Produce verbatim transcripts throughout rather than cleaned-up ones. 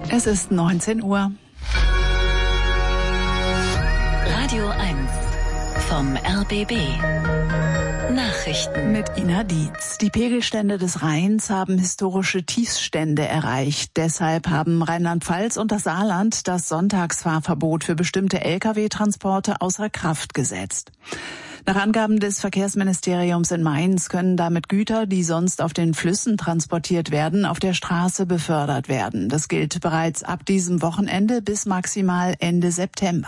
Es ist neunzehn Uhr. Radio eins vom R B B. Nachrichten mit Ina Dietz. Die Pegelstände des Rheins haben historische Tiefstände erreicht. Deshalb haben Rheinland-Pfalz und das Saarland das Sonntagsfahrverbot für bestimmte L K W-Transporte außer Kraft gesetzt. Nach Angaben des Verkehrsministeriums in Mainz können damit Güter, die sonst auf den Flüssen transportiert werden, auf der Straße befördert werden. Das gilt bereits ab diesem Wochenende bis maximal Ende September.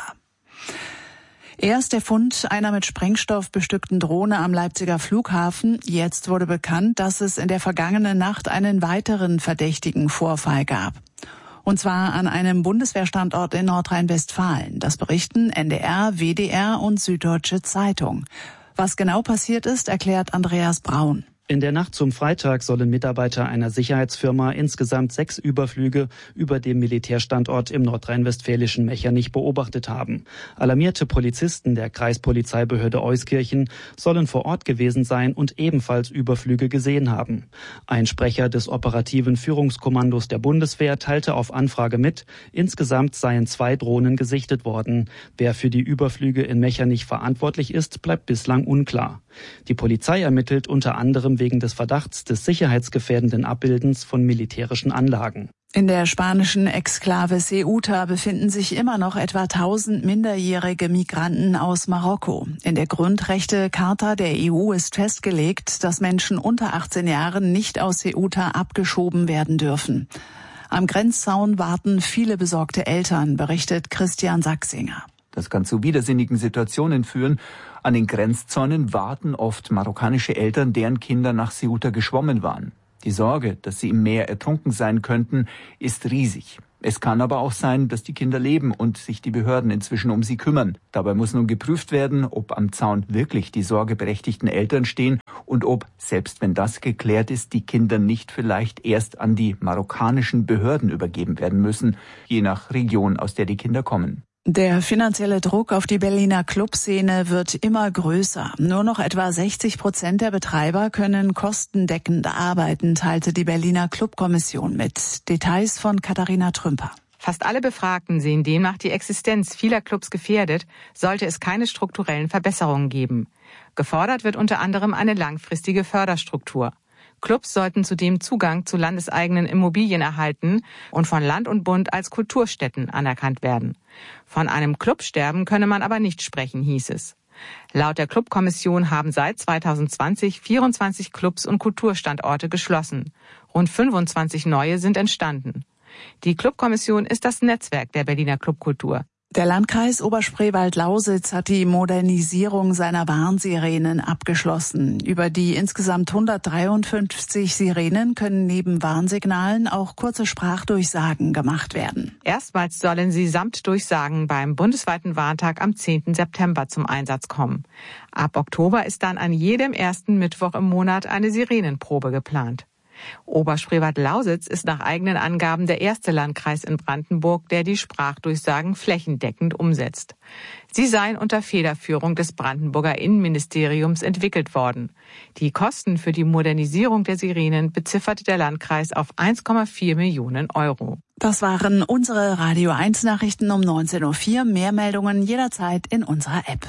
Erst der Fund einer mit Sprengstoff bestückten Drohne am Leipziger Flughafen. Jetzt wurde bekannt, dass es in der vergangenen Nacht einen weiteren verdächtigen Vorfall gab. Und zwar an einem Bundeswehrstandort in Nordrhein-Westfalen. Das berichten N D R, W D R und Süddeutsche Zeitung. Was genau passiert ist, erklärt Andreas Braun. In der Nacht zum Freitag sollen Mitarbeiter einer Sicherheitsfirma insgesamt sechs Überflüge über dem Militärstandort im nordrhein-westfälischen Mechernich beobachtet haben. Alarmierte Polizisten der Kreispolizeibehörde Euskirchen sollen vor Ort gewesen sein und ebenfalls Überflüge gesehen haben. Ein Sprecher des operativen Führungskommandos der Bundeswehr teilte auf Anfrage mit, insgesamt seien zwei Drohnen gesichtet worden. Wer für die Überflüge in Mechernich verantwortlich ist, bleibt bislang unklar. Die Polizei ermittelt unter anderem wegen des Verdachts des sicherheitsgefährdenden Abbildens von militärischen Anlagen. In der spanischen Exklave Ceuta befinden sich immer noch etwa tausend minderjährige Migranten aus Marokko. In der Grundrechtecharta der E U ist festgelegt, dass Menschen unter achtzehn Jahren nicht aus Ceuta abgeschoben werden dürfen. Am Grenzzaun warten viele besorgte Eltern, berichtet Christian Sachsinger. Das kann zu widersinnigen Situationen führen. An den Grenzzäunen warten oft marokkanische Eltern, deren Kinder nach Ceuta geschwommen waren. Die Sorge, dass sie im Meer ertrunken sein könnten, ist riesig. Es kann aber auch sein, dass die Kinder leben und sich die Behörden inzwischen um sie kümmern. Dabei muss nun geprüft werden, ob am Zaun wirklich die sorgeberechtigten Eltern stehen und ob, selbst wenn das geklärt ist, die Kinder nicht vielleicht erst an die marokkanischen Behörden übergeben werden müssen, je nach Region, aus der die Kinder kommen. Der finanzielle Druck auf die Berliner Clubszene wird immer größer. Nur noch etwa sechzig Prozent der Betreiber können kostendeckend arbeiten, teilte die Berliner Clubkommission mit. Details von Katharina Trümper. Fast alle Befragten sehen demnach die Existenz vieler Clubs gefährdet, sollte es keine strukturellen Verbesserungen geben. Gefordert wird unter anderem eine langfristige Förderstruktur. Clubs sollten zudem Zugang zu landeseigenen Immobilien erhalten und von Land und Bund als Kulturstätten anerkannt werden. Von einem Clubsterben könne man aber nicht sprechen, hieß es. Laut der Clubkommission haben seit zweitausendzwanzig vierundzwanzig Clubs und Kulturstandorte geschlossen. Rund fünfundzwanzig neue sind entstanden. Die Clubkommission ist das Netzwerk der Berliner Clubkultur. Der Landkreis Oberspreewald-Lausitz hat die Modernisierung seiner Warnsirenen abgeschlossen. Über die insgesamt hundertdreiundfünfzig Sirenen können neben Warnsignalen auch kurze Sprachdurchsagen gemacht werden. Erstmals sollen sie samt Durchsagen beim bundesweiten Warntag am zehnten September zum Einsatz kommen. Ab Oktober ist dann an jedem ersten Mittwoch im Monat eine Sirenenprobe geplant. Oberspreewald-Lausitz ist nach eigenen Angaben der erste Landkreis in Brandenburg, der die Sprachdurchsagen flächendeckend umsetzt. Sie seien unter Federführung des Brandenburger Innenministeriums entwickelt worden. Die Kosten für die Modernisierung der Sirenen bezifferte der Landkreis auf eins Komma vier Millionen Euro. Das waren unsere Radio eins Nachrichten um neunzehn Uhr vier. Mehr Meldungen jederzeit in unserer App.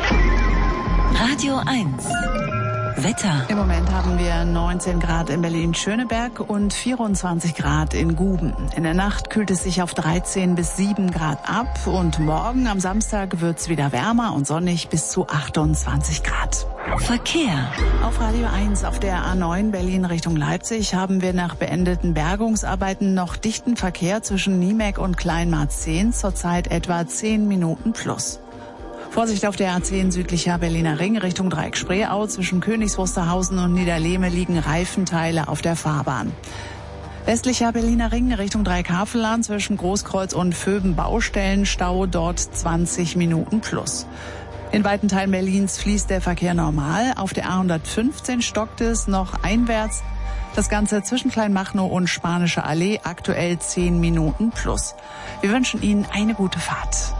Radio eins Wetter. Im Moment haben wir neunzehn Grad in Berlin-Schöneberg und vierundzwanzig Grad in Guben. In der Nacht kühlt es sich auf dreizehn bis sieben Grad ab und morgen am Samstag wird's wieder wärmer und sonnig bis zu achtundzwanzig Grad. Verkehr. Auf Radio eins auf der A neun Berlin Richtung Leipzig haben wir nach beendeten Bergungsarbeiten noch dichten Verkehr zwischen Niemek und Kleinmarzehn, zurzeit etwa zehn Minuten plus. Vorsicht auf der A zehn südlicher Berliner Ring Richtung Dreieck-Spreeau. Zwischen Königs Wusterhausen und Niederlehme liegen Reifenteile auf der Fahrbahn. Westlicher Berliner Ring Richtung Dreieck-Havelland zwischen Großkreuz und Vöben Baustellen. Stau dort zwanzig Minuten plus. In weiten Teilen Berlins fließt der Verkehr normal. Auf der A hundertfünfzehn stockt es noch einwärts. Das Ganze zwischen Kleinmachnow und Spanische Allee aktuell zehn Minuten plus. Wir wünschen Ihnen eine gute Fahrt.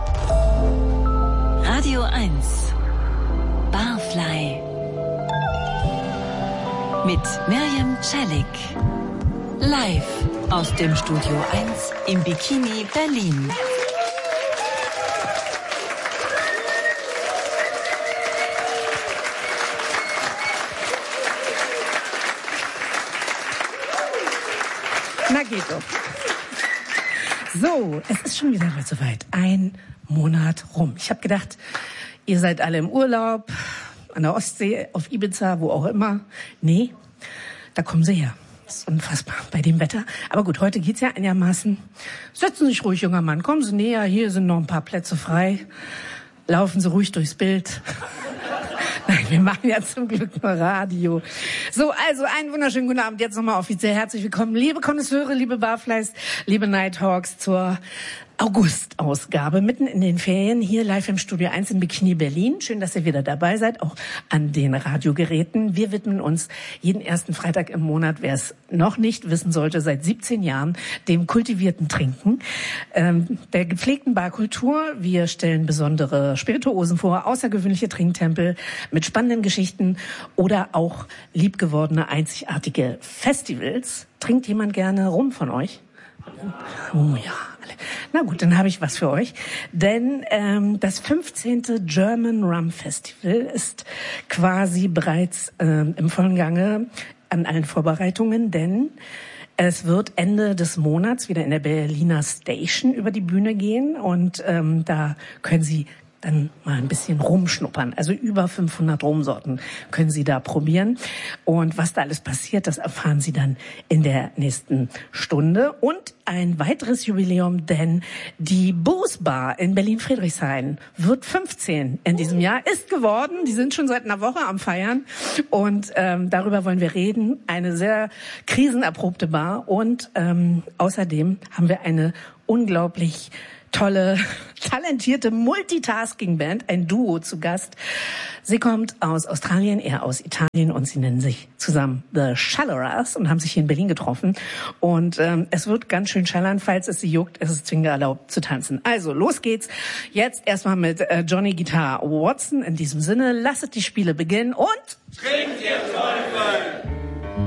Radio eins Barfly mit Mirjam Celik. Live aus dem Studio eins im Bikini Berlin. Na geht doch. So, es ist schon wieder mal soweit. Ein Monat rum. Ich habe gedacht, ihr seid alle im Urlaub, an der Ostsee, auf Ibiza, wo auch immer. Nee, da kommen sie her. Das ist unfassbar bei dem Wetter. Aber gut, heute geht's ja einigermaßen. Setzen Sie sich ruhig, junger Mann. Kommen Sie näher. Hier sind noch ein paar Plätze frei. Laufen Sie ruhig durchs Bild. Nein, wir machen ja zum Glück nur Radio. So, also einen wunderschönen guten Abend. Jetzt nochmal offiziell herzlich willkommen, liebe Konnoisseure, liebe Barflies, liebe Nighthawks zur August-Ausgabe, mitten in den Ferien, hier live im Studio eins in Bikini Berlin. Schön, dass ihr wieder dabei seid, auch an den Radiogeräten. Wir widmen uns jeden ersten Freitag im Monat, wer es noch nicht wissen sollte, seit siebzehn Jahren, dem kultivierten Trinken, ähm, der gepflegten Barkultur. Wir stellen besondere Spirituosen vor, außergewöhnliche Trinktempel mit spannenden Geschichten oder auch liebgewordene, einzigartige Festivals. Trinkt jemand gerne Rum von euch? Oh ja, alle. Na gut, dann habe ich was für euch. Denn ähm, das fünfzehnte German Rum Festival ist quasi bereits ähm, im vollen Gange an allen Vorbereitungen, denn es wird Ende des Monats wieder in der Berliner Station über die Bühne gehen und ähm, da können Sie dann mal ein bisschen rumschnuppern. Also über fünfhundert Rumsorten können Sie da probieren. Und was da alles passiert, das erfahren Sie dann in der nächsten Stunde. Und ein weiteres Jubiläum, denn die Booze Bar in Berlin-Friedrichshain wird fünfzehn in diesem Jahr, ist geworden. Die sind schon seit einer Woche am Feiern. Und ähm, darüber wollen wir reden. Eine sehr krisenerprobte Bar. Und ähm, außerdem haben wir eine unglaublich tolle, talentierte Multitasking-Band, ein Duo zu Gast. Sie kommt aus Australien, er aus Italien und sie nennen sich zusammen The Shallerers und haben sich hier in Berlin getroffen. Und ähm, es wird ganz schön schallern, falls es sie juckt, es ist zwingend erlaubt zu tanzen. Also, los geht's. Jetzt erstmal mit äh, Johnny Guitar Watson. In diesem Sinne, lasset die Spiele beginnen und... Trinkt ihr